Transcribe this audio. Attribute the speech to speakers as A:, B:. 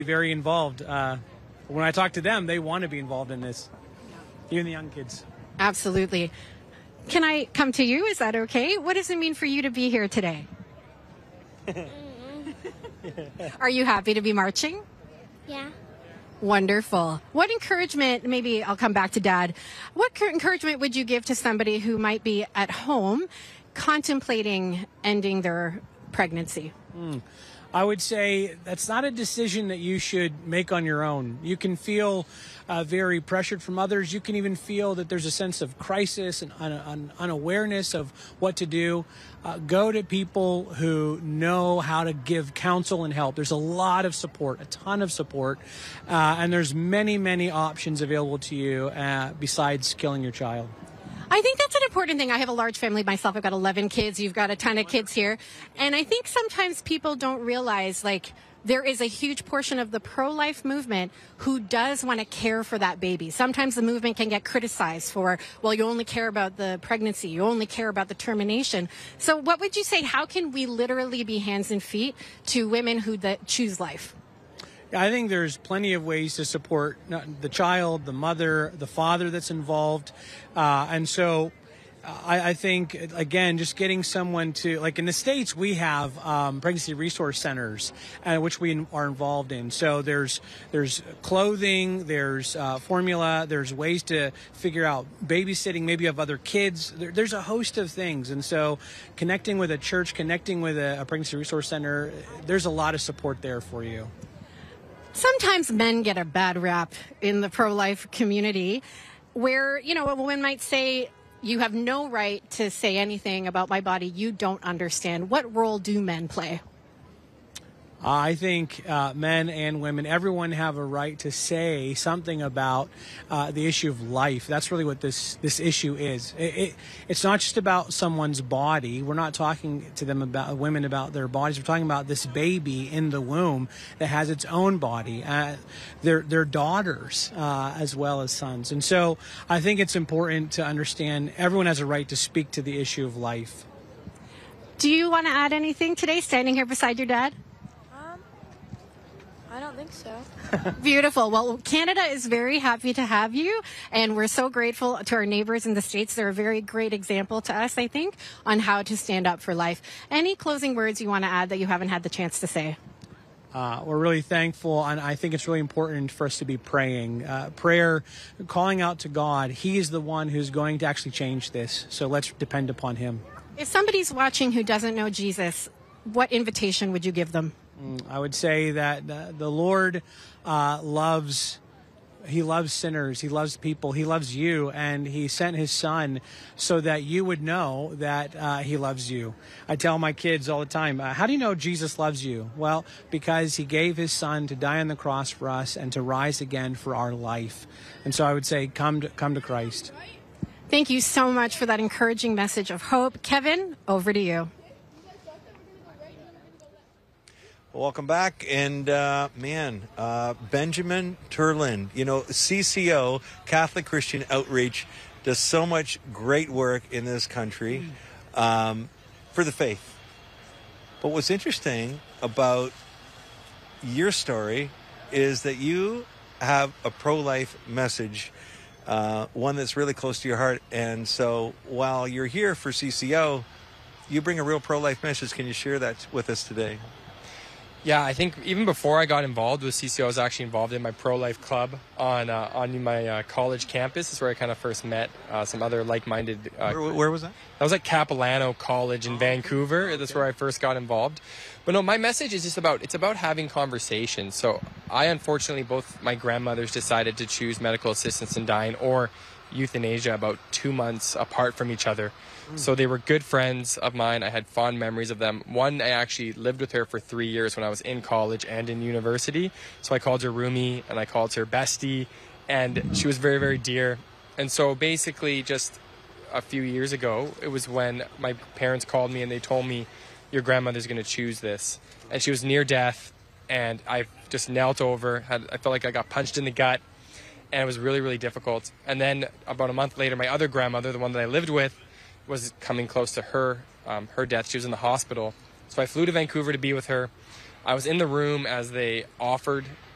A: very involved. When I talk to them, they want to be involved in this, even the young kids.
B: Absolutely. Can I come to you? Is that okay? What does it mean for you to be here today? Are you happy to be marching?
C: Yeah.
B: Wonderful. What encouragement, maybe I'll come back to Dad, what encouragement would you give to somebody who might be at home contemplating ending their pregnancy?
A: I would say that's not a decision that you should make on your own. You can feel very pressured from others. You can even feel that there's a sense of crisis and unawareness of what to do. Go to people who know how to give counsel and help. There's a lot of support, a ton of support, and there's many, many options available to you besides killing your child.
B: I think that's an important thing. I have a large family myself. I've got 11 kids. You've got a ton of kids here. And I think sometimes people don't realize, there is a huge portion of the pro-life movement who does want to care for that baby. Sometimes the movement can get criticized for, well, you only care about the pregnancy. You only care about the termination. So what would you say? How can we literally be hands and feet to women who choose life?
A: I think there's plenty of ways to support the child, the mother, the father that's involved. And so I think, again, just getting someone to, like in the States, we have pregnancy resource centers, which we are involved in. So there's clothing, there's formula, there's ways to figure out babysitting, maybe you have other kids. There's a host of things. And so connecting with a church, connecting with a pregnancy resource center, there's a lot of support there for you.
B: Sometimes men get a bad rap in the pro-life community where, a woman might say, you have no right to say anything about my body you don't understand. What role do men play?
A: I think men and women, everyone have a right to say something about the issue of life. That's really what this issue is. It's not just about someone's body. We're not talking to them about women about their bodies. We're talking about this baby in the womb that has its own body. They're daughters as well as sons. And so I think it's important to understand everyone has a right to speak to the issue of life.
B: Do you want to add anything today, standing here beside your dad?
C: I don't think so.
B: Beautiful. Well, Canada is very happy to have you, and we're so grateful to our neighbors in the States. They're a very great example to us, I think, on how to stand up for life. Any closing words you want to add that you haven't had the chance to say?
A: We're really thankful, and I think it's really important for us to be praying. Prayer, calling out to God. He is the one who's going to actually change this, so let's depend upon Him.
B: If somebody's watching who doesn't know Jesus, what invitation would you give them?
A: I would say that the Lord loves sinners. He loves people. He loves you, and He sent His Son so that you would know that He loves you. I tell my kids all the time, how do you know Jesus loves you? Well, because He gave His Son to die on the cross for us and to rise again for our life. And so I would say, come to Christ.
B: Thank you so much for that encouraging message of hope. Kevin, over to you.
D: Welcome back. And, Benjamin Turlin, CCO, Catholic Christian Outreach, does so much great work in this country for the faith. But what's interesting about your story is that you have a pro-life message, one that's really close to your heart. And so while you're here for CCO, you bring a real pro-life message. Can you share that with us today?
E: Yeah, I think even before I got involved with CCO, I was actually involved in my pro-life club on my college campus. It's where I kind of first met some other like-minded.
D: Where was that?
E: That was at Capilano College in Vancouver. That's where I first got involved. But no, my message is just about having conversations. So unfortunately, both my grandmothers decided to choose medical assistance in dying or euthanasia about 2 months apart from each other. So they were good friends of mine. I had fond memories of them. One, I actually lived with her for 3 years when I was in college and in university. So I called her Rumi and I called her Bestie, and she was very, very dear. And so basically just a few years ago, it was when my parents called me and they told me, your grandmother's going to choose this. And she was near death, and I just knelt over. I felt like I got punched in the gut, and it was really, really difficult. And then about a month later, my other grandmother, the one that I lived with, was coming close to her death. She was in the hospital. So I flew to Vancouver to be with her. I was in the room as they offered